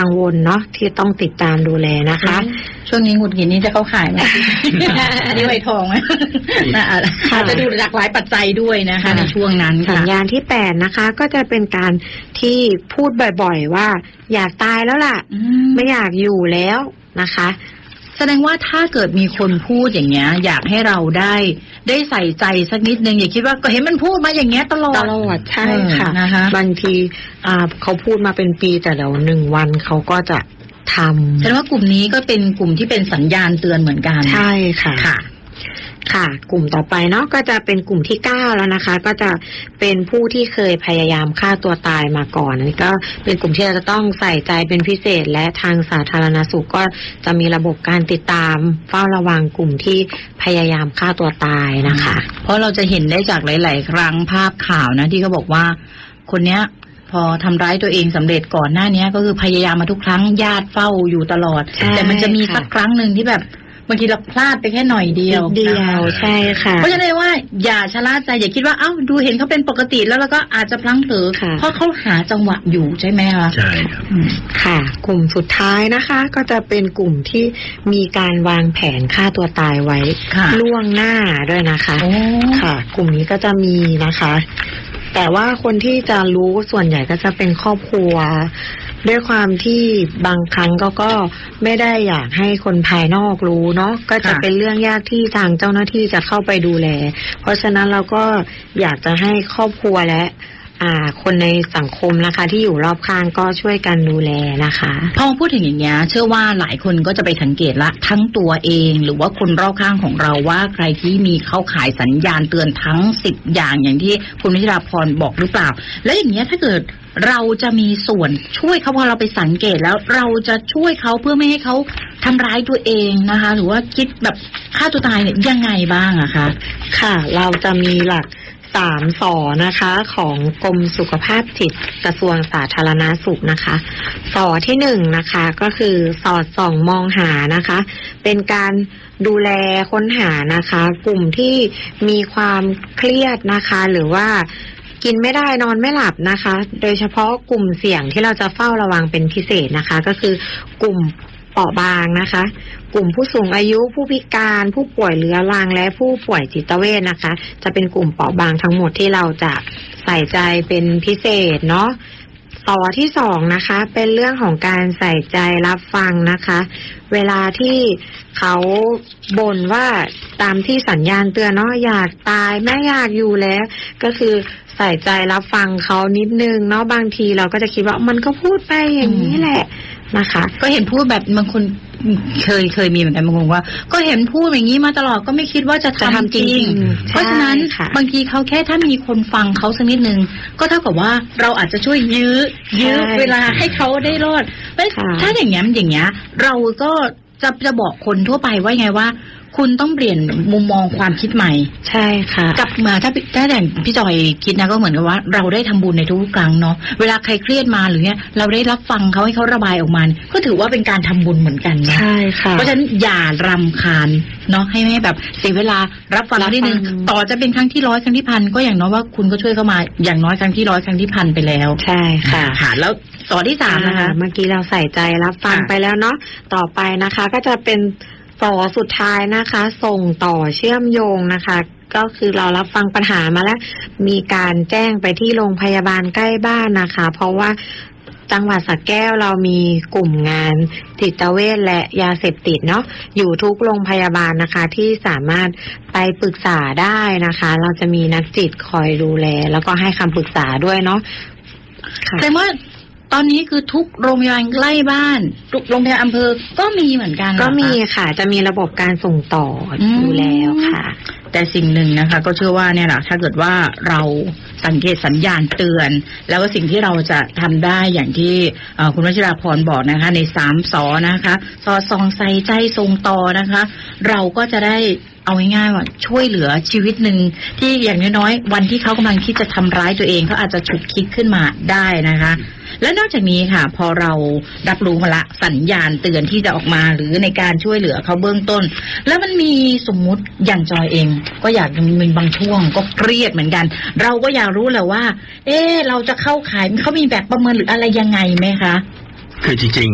กังวลเนาะที่ต้องติดตามดูแลนะคะช่วงนี้หงุดหงิดนี้จะเข้าขายไหมอันนี้ไวทองอาจจะดูหลากหลายปัจจัยด้วยนะคะในช่วงนั้นสัญญาณที่8นะคะก็จะเป็นการที่พูดบ่อยๆว่าอยากตายแล้วล่ะไม่อยากอยู่แล้วนะคะแสดงว่าถ้าเกิดมีคนพูดอย่างเงี้ยอยากให้เราได้ใส่ใจสักนิดนึงอย่าคิดว่าก็เห็นมันพูดมาอย่างเงี้ยตลอดใช่ค่ะนะคะบางทีเขาพูดมาเป็นปีแต่เดี๋ยว1 วันเขาก็จะทำแสดงว่ากลุ่มนี้ก็เป็นกลุ่มที่เป็นสัญญาณเตือนเหมือนกันใช่ค่ะกลุ่มต่อไปเนาะก็จะเป็นกลุ่มที่9แล้วนะคะก็จะเป็นผู้ที่เคยพยายามฆ่าตัวตายมาก่อนอันนี้ก็เป็นกลุ่มที่เราจะต้องใส่ใจเป็นพิเศษและทางสาธารณสุขก็จะมีระบบการติดตามเฝ้าระวังกลุ่มที่พยายามฆ่าตัวตายนะคะเพราะเราจะเห็นได้จากหลายๆครั้งภาพข่าวนะที่เขาบอกว่าคนเนี้ยพอทำร้ายตัวเองสำเร็จก่อนหน้านี้ก็คือพยายามมาทุกครั้งญาติเฝ้าอยู่ตลอดแต่มันจะมีสักครั้งหนึ่งที่แบบบางทีเราพลาดไปแค่หน่อยเดียวใช่ค่ะเพราะฉะนั้นว่าอย่าชะล่าใจอย่าคิดว่าดูเห็นเขาเป็นปกติแล้วก็อาจจะพลั้งเผลอเพราะเขาหาจังหวะอยู่ใช่ไหมคะใช่ครับค่ะกลุ่มสุดท้ายนะคะก็จะเป็นกลุ่มที่มีการวางแผนฆ่าตัวตายไว้ล่วงหน้าด้วยนะคะค่ะกลุ่มนี้ก็จะมีนะคะแต่ว่าคนที่จะรู้ส่วนใหญ่ก็จะเป็นครอบครัวด้วยความที่บางครั้งก็ไม่ได้อยากให้คนภายนอกรู้เนาะก็จะเป็นเรื่องยากที่ทางเจ้าหน้าที่จะเข้าไปดูแลเพราะฉะนั้นเราก็อยากจะให้ครอบครัวและคนในสังคมนะคะที่อยู่รอบข้างก็ช่วยกันดูแลนะคะพอพูดถึงอย่างเงี้ยเชื่อว่าหลายคนก็จะไปสังเกตละทั้งตัวเองหรือว่าคนรอบข้างของเราว่าใครที่มีเข้าข่ายสัญญาณเตือนทั้ง10อย่างอย่างที่คุณวิชราพรบอกหรือเปล่าแล้วอย่างเงี้ยถ้าเกิดเราจะมีส่วนช่วยเขาพอเราไปสังเกตแล้วเราจะช่วยเขาเพื่อไม่ให้เขาทำร้ายตัวเองนะคะหรือว่าคิดแบบฆ่าตัวตายเนี่ยยังไงบ้างอะคะค่ะเราจะมีหลัก3 สนะคะของกรมสุขภาพจิตกระทรวงสาธารณสุขนะคะสที่1นะคะก็คือสอดส่องมองหานะคะเป็นการดูแลค้นหานะคะกลุ่มที่มีความเครียดนะคะหรือว่ากินไม่ได้นอนไม่หลับนะคะโดยเฉพาะกลุ่มเสี่ยงที่เราจะเฝ้าระวังเป็นพิเศษนะคะก็คือกลุ่มเปราะบางนะคะกลุ่มผู้สูงอายุผู้พิการผู้ป่วยเรื้อรังและผู้ป่วยจิตเวชนะคะจะเป็นกลุ่มเปราะบางทั้งหมดที่เราจะใส่ใจเป็นพิเศษเนาะที่2นะคะเป็นเรื่องของการใส่ใจรับฟังนะคะเวลาที่เขาบ่นว่าตามที่สัญญาณเตือนเนาะอยากตายไม่อยากอยู่แล้วก็คือใส่ใจรับฟังเขานิดนึงเนาะบางทีเราก็จะคิดว่ามันก็พูดไปอย่างนี้แหละนะคะก็เห็นพูดแบบบางคนเคยมีเหมือนกันบางคนว่าก็เห็นพูดอย่างนี้มาตลอดก็ไม่คิดว่าจะทำจริงเพราะฉะนั้นบางทีเขาแค่ถ้ามีคนฟังเขาสักนิดนึงก็เท่ากับว่าเราอาจจะช่วยยื้อเวลาให้เขาได้รอดถ้าอย่างเงี้ยเราก็จะบอกคนทั่วไปว่าไงว่าคุณต้องเปลี่ยนมุมมองความคิดใหม่ใช่ค่ะกับมาถ้าอย่างพี่จอยคิดนะก็เหมือนกับว่าเราได้ทำบุญในทุกครั้งเนาะเวลาใครเครียดมาหรือเนี่ยเราได้รับฟังเขาให้เขาระบายออกมาก็ถือว่าเป็นการทำบุญเหมือนกันนะใช่ค่ะเพราะฉะนั้นอย่ารำคาญเนาะให้แบบเสียเวลารับฟังนิดนึงต่อจะเป็นครั้งที่100ครั้งที่1,000ก็อย่างน้อยว่าคุณก็ช่วยเข้ามาอย่างน้อยครั้งที่100ครั้งที่1,000ไปแล้วใช่ค่ะแล้วที่3นะคะเมื่อกี้เราใส่ใจรับฟังไปแล้วเนาะต่อไปนะคะก็จะเป็นสุดท้ายนะคะส่งต่อเชื่อมโยงนะคะก็คือเรารับฟังปัญหามาแล้วมีการแจ้งไปที่โรงพยาบาลใกล้บ้านนะคะเพราะว่าจังหวัดสระแก้วเรามีกลุ่มงานจิตเวชและยาเสพติดเนาะอยู่ทุกโรงพยาบาลนะคะที่สามารถไปปรึกษาได้นะคะเราจะมีนักจิตคอยดูแลแล้วก็ให้คำปรึกษาด้วยเนาะแต่ว่าตอนนี้คือทุกโรงพยาบาลใกล้บ้านทุกโรงพยาบาลอำเภอก็มีเหมือนกันก็มีค่ะจะมีระบบการส่งต่ออยู่แล้วค่ะแต่สิ่งหนึ่งนะคะก็เชื่อว่าเนี่ยแหละถ้าเกิดว่าเราสังเกตสัญญาณเตือนแล้วก็สิ่งที่เราจะทำได้อย่างที่คุณวชิราพรบอกนะคะใน3 สนะคะสอดส่องใส่ใจส่งต่อนะคะเราก็จะได้เอาง่ายๆว่าช่วยเหลือชีวิตหนึ่งที่อย่างน้อยๆวันที่เขากำลังคิดจะทำร้ายตัวเองเขาอาจจะฉุกคิดขึ้นมาได้นะคะและนอกจากนี้ค่ะพอเรารับรู้มาละสัญญาณเตือนที่จะออกมาหรือในการช่วยเหลือเขาเบื้องต้นแล้วมันมีสมมุติอย่างจอยเองก็อยากมีบางช่วงก็เครียดเหมือนกันเราก็อยากรู้แหละว่าเราจะเข้าข่ายเขามีแบบประเมินหรืออะไรยังไงไหมคะคือจริง